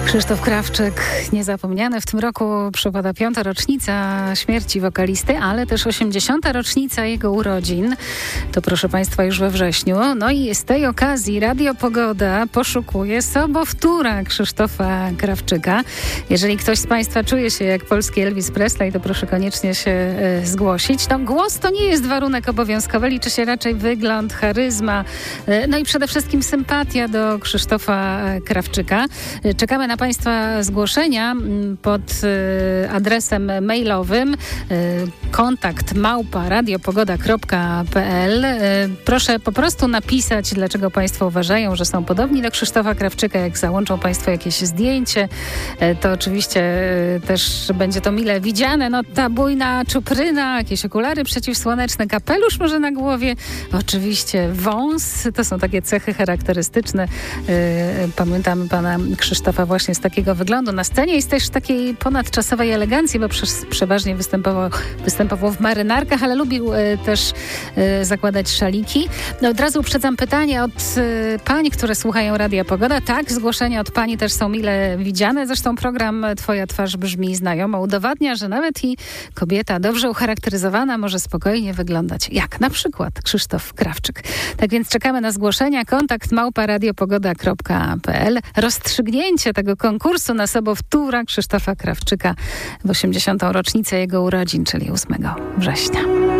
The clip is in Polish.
Krzysztof Krawczyk, niezapomniany. W tym roku przypada 5. rocznica śmierci wokalisty, ale też 80. rocznica jego urodzin. To proszę Państwa już we wrześniu. No i z tej okazji Radio Pogoda poszukuje sobowtóra Krzysztofa Krawczyka. Jeżeli ktoś z Państwa czuje się jak polski Elvis Presley, to proszę koniecznie się zgłosić. No, głos to nie jest warunek obowiązkowy, liczy się raczej wygląd, charyzma, no i przede wszystkim sympatia do Krzysztofa Krawczyka. Czekamy na Państwa zgłoszenia pod adresem mailowym kontakt@radiopogoda.pl. Proszę po prostu napisać, dlaczego Państwo uważają, że są podobni do Krzysztofa Krawczyka. Jak załączą Państwo jakieś zdjęcie, to oczywiście też będzie to mile widziane. No, ta bujna czupryna, jakieś okulary przeciwsłoneczne, kapelusz może na głowie, oczywiście wąs. To są takie cechy charakterystyczne. Pamiętamy pana Krzysztofa właśnie z takiego wyglądu na scenie i z też takiej ponadczasowej elegancji, bo przeważnie występował w marynarkach, ale lubił też zakładać szaliki. No, od razu uprzedzam pytanie od pań, które słuchają Radia Pogoda. Tak, zgłoszenia od pani też są mile widziane. Zresztą program Twoja twarz brzmi znajomo. Udowadnia, że nawet i kobieta dobrze ucharakteryzowana może spokojnie wyglądać jak na przykład Krzysztof Krawczyk. Tak więc czekamy na zgłoszenia. kontakt@radiopogoda.pl. Rozstrzygnięcie tego konkursu na sobowtóra Krzysztofa Krawczyka w 80. rocznicę jego urodzin, czyli 8 września.